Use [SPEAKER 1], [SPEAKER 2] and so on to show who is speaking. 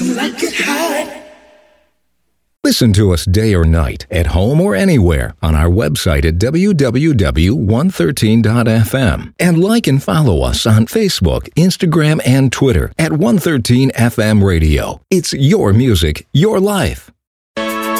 [SPEAKER 1] like it hot.
[SPEAKER 2] Listen to us day or night, at home or anywhere, on our website at www.113.fm. And like and follow us on Facebook, Instagram, and Twitter at 113FM Radio. It's your music, your life.